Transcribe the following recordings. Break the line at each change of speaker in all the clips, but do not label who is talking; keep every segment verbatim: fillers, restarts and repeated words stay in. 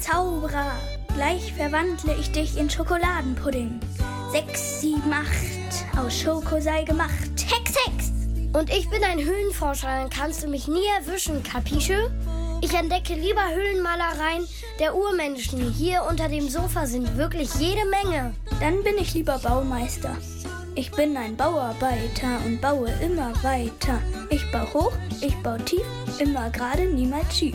Zauberer, gleich verwandle ich dich in Schokoladenpudding. Sechs, sieben, acht, aus Schoko sei gemacht. Hex, Hex!
Und ich bin ein Höhlenforscher, dann kannst du mich nie erwischen, kapische? Ich entdecke lieber Höhlenmalereien der Urmenschen. Hier unter dem Sofa sind wirklich jede Menge.
Dann bin ich lieber Baumeister. Ich bin ein Bauarbeiter und baue immer weiter. Ich baue hoch, ich baue tief, immer gerade, niemals schief.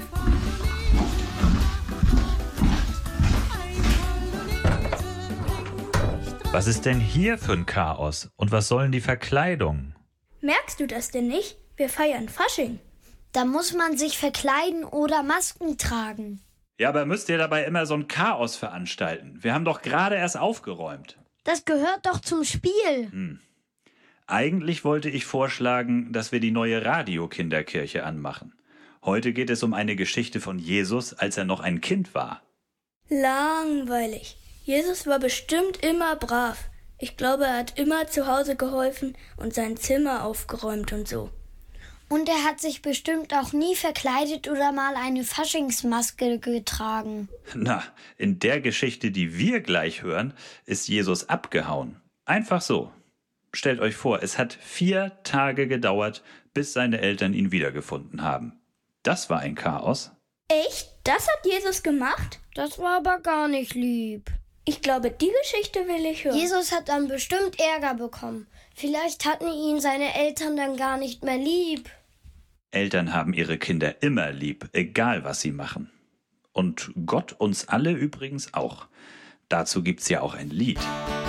Was ist denn hier für ein Chaos? Und was sollen die Verkleidungen?
Merkst du das denn nicht? Wir feiern Fasching.
Da muss man sich verkleiden oder Masken tragen.
Ja, aber müsst ihr dabei immer so ein Chaos veranstalten? Wir haben doch gerade erst aufgeräumt.
Das gehört doch zum Spiel.
Hm. Eigentlich wollte ich vorschlagen, dass wir die neue Radiokinderkirche anmachen. Heute geht es um eine Geschichte von Jesus, als er noch ein Kind war.
Langweilig. Jesus war bestimmt immer brav. Ich glaube, er hat immer zu Hause geholfen und sein Zimmer aufgeräumt und so.
Und er hat sich bestimmt auch nie verkleidet oder mal eine Faschingsmaske getragen.
Na, in der Geschichte, die wir gleich hören, ist Jesus abgehauen. Einfach so. Stellt euch vor, es hat vier Tage gedauert, bis seine Eltern ihn wiedergefunden haben. Das war ein Chaos.
Echt? Das hat Jesus gemacht?
Das war aber gar nicht lieb.
Ich glaube, die Geschichte will ich hören.
Jesus hat dann bestimmt Ärger bekommen. Vielleicht hatten ihn seine Eltern dann gar nicht mehr lieb.
Eltern haben ihre Kinder immer lieb, egal was sie machen. Und Gott uns alle übrigens auch. Dazu gibt's ja auch ein Lied.